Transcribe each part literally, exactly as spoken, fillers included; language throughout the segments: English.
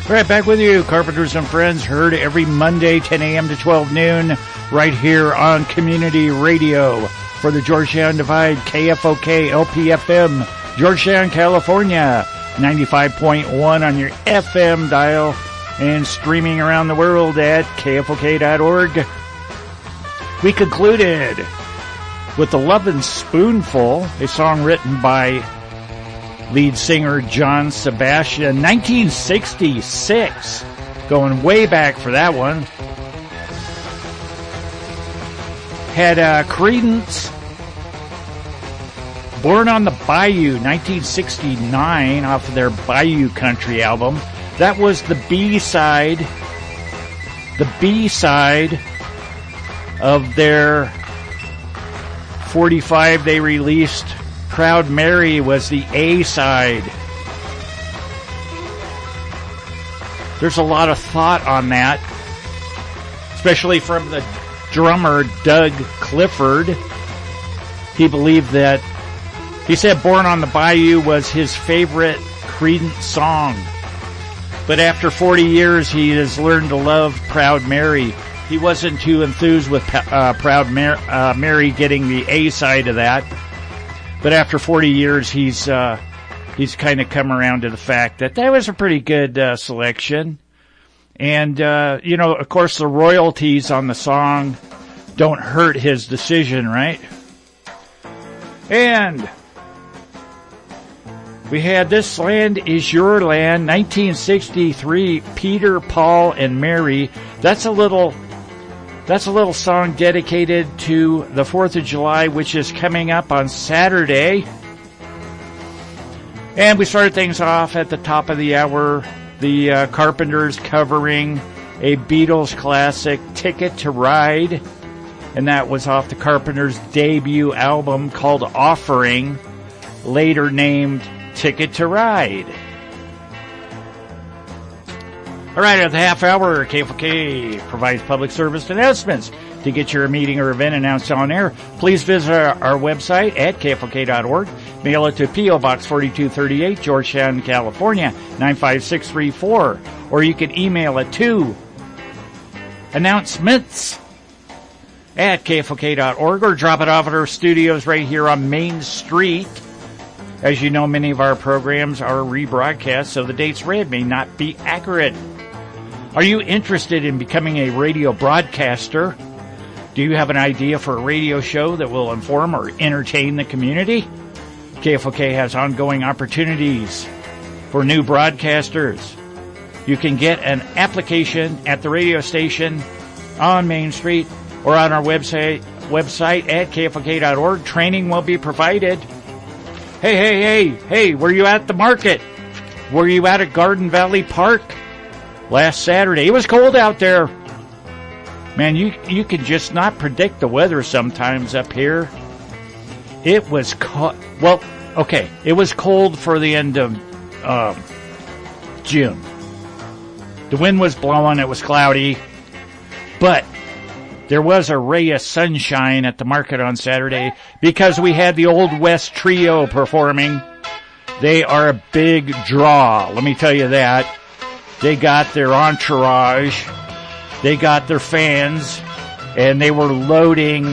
Right back with you, Carpenters and Friends, heard every Monday, ten a.m. to twelve noon, right here on Community Radio for the Georgetown Divide, K F O K L P F M, Georgetown, California, ninety-five point one on your F M dial, and streaming around the world at K F O K dot org. We concluded with The Lovin' Spoonful, a song written by lead singer John Sebastian, nineteen sixty-six, going way back for that one. Had uh, Creedence, Born on the Bayou, nineteen sixty-nine, off of their Bayou Country album. That was the B-side, the B-side of their forty-five they released. Proud Mary was the A-side. There's a lot of thought on that, especially from the drummer Doug Clifford. He believed that, he said Born on the Bayou was his favorite Creedence song. But after forty years, he has learned to love Proud Mary. He wasn't too enthused with uh, Proud Mar- uh, Mary getting the A-side of that. But after forty years, he's uh, he's kind of come around to the fact that that was a pretty good uh, selection. And, uh, you know, of course, the royalties on the song don't hurt his decision, right? And we had This Land Is Your Land, nineteen sixty-three, Peter, Paul, and Mary. That's a little... That's a little song dedicated to the fourth of July, which is coming up on Saturday. And we started things off at the top of the hour. The uh, Carpenters covering a Beatles classic, Ticket to Ride. And that was off the Carpenters' debut album called Offering, later named Ticket to Ride. All right, at the half hour, K F O K provides public service announcements. To get your meeting or event announced on air, please visit our, our website at K F O K dot org. Mail it to P O Box forty-two thirty-eight, Georgetown, California, nine five six three four. Or you can email it to announcements at K F O K dot org, or drop it off at our studios right here on Main Street. As you know, many of our programs are rebroadcast, so the dates read may not be accurate. Are you interested in becoming a radio broadcaster? Do you have an idea for a radio show that will inform or entertain the community? K F O K has ongoing opportunities for new broadcasters. You can get an application at the radio station on Main Street or on our website website at K F O K dot org. Training will be provided. Hey, hey, hey, hey, were you at the market? Were you out at Garden Valley Park last Saturday? It was cold out there. Man, you you can just not predict the weather sometimes up here. It was cold. Well, okay, it was cold for the end of um, June. The wind was blowing. It was cloudy. But there was a ray of sunshine at the market on Saturday because we had the Old West Trio performing. They are a big draw, let me tell you that. They got their entourage, they got their fans, and they were loading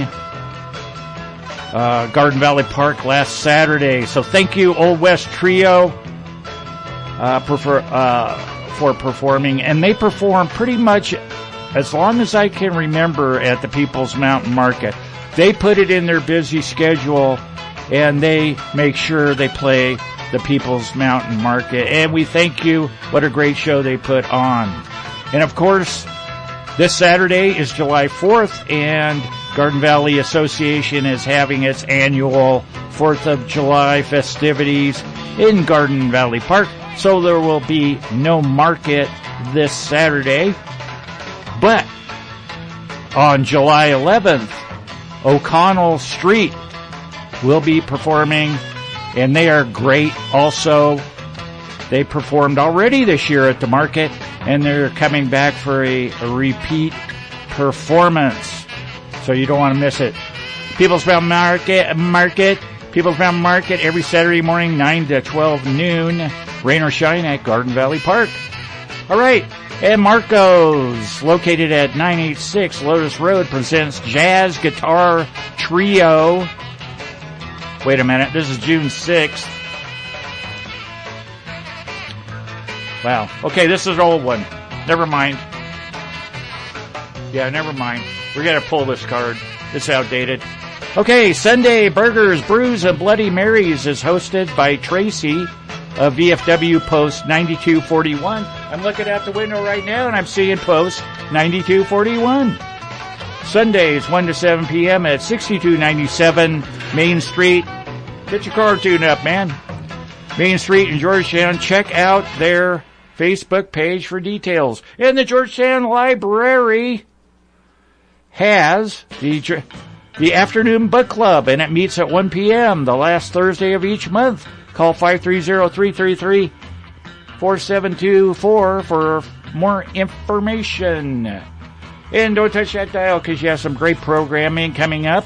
uh, Garden Valley Park last Saturday. So thank you, Old West Trio, uh, prefer, uh, for performing. And they perform pretty much as long as I can remember at the People's Mountain Market. They put it in their busy schedule, and they make sure they play the People's Mountain Market. And we thank you. What a great show they put on. And, of course, this Saturday is July fourth, and Garden Valley Association is having its annual fourth of July festivities in Garden Valley Park. So there will be no market this Saturday. But on July eleventh, O'Connell Street will be performing, and they are great also. They performed already this year at the market, and they're coming back for a, a repeat performance. So you don't want to miss it. People's Mountain Market, Market, People's Mountain Market every Saturday morning, nine to twelve noon, rain or shine at Garden Valley Park. All right. And Marco's, located at nine eighty-six Lotus Road, presents Jazz Guitar Trio. Wait a minute. This is June sixth. Wow. Okay, this is an old one. Never mind. Yeah, never mind. We're going to pull this card. It's outdated. Okay, Sunday Burgers, Brews, and Bloody Marys is hosted by Tracy of V F W Post ninety-two forty-one. I'm looking out the window right now, and I'm seeing Post ninety-two forty-one. Sundays, one to seven p.m. at sixty-two ninety-seven Main Street. Get your car tuned up, man. Main Street in Georgetown. Check out their Facebook page for details. And the Georgetown Library has the the afternoon book club, and it meets at one p.m. the last Thursday of each month. Call five three zero, three three three, four seven two four for more information. And don't touch that dial because you have some great programming coming up.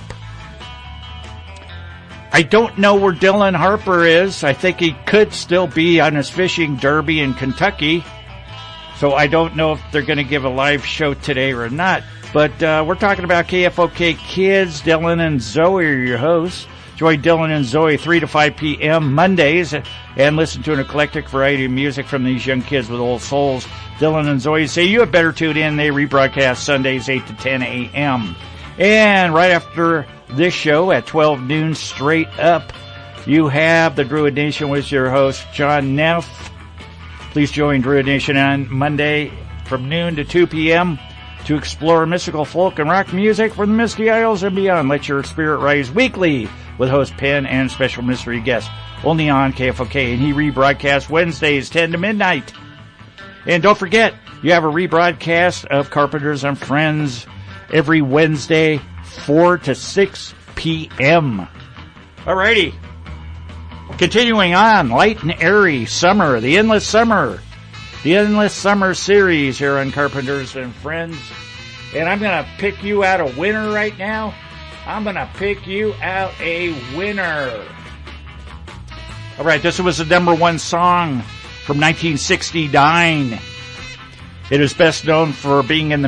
I don't know where Dylan Harper is. I think he could still be on his fishing derby in Kentucky. So I don't know if they're going to give a live show today or not. But uh, we're talking about K F O K Kids. Dylan and Zoe are your hosts. Join Dylan and Zoe three to five p.m. Mondays and listen to an eclectic variety of music from these young kids with old souls. Dylan and Zoe say you had better tune in. They rebroadcast Sundays eight to ten a.m. And right after this show at twelve noon straight up, you have the Druid Nation with your host, John Neff. Please join Druid Nation on Monday from noon to two p.m. to explore mystical folk and rock music from the Misty Isles and beyond. Let your spirit rise weekly with host Penn and special mystery guests. Only on K F O K, and he rebroadcasts Wednesdays ten to midnight. And don't forget, you have a rebroadcast of Carpenters and Friends every Wednesday, four to six p.m. Alrighty. Continuing on, light and airy summer, the endless summer, the endless summer series here on Carpenters and Friends. And I'm going to pick you out a winner right now. I'm going to pick you out a winner. All right, this was the number one song from nineteen sixty-nine. It is best known for being in the